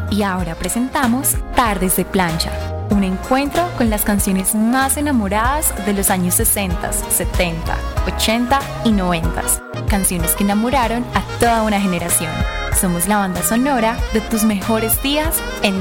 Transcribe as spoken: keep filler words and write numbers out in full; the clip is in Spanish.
Y ahora presentamos Tardes de Plancha, un encuentro con las canciones más enamoradas de los años sesenta, setenta, ochenta y noventa. Canciones que enamoraron a toda una generación. Somos la banda sonora de tus mejores días en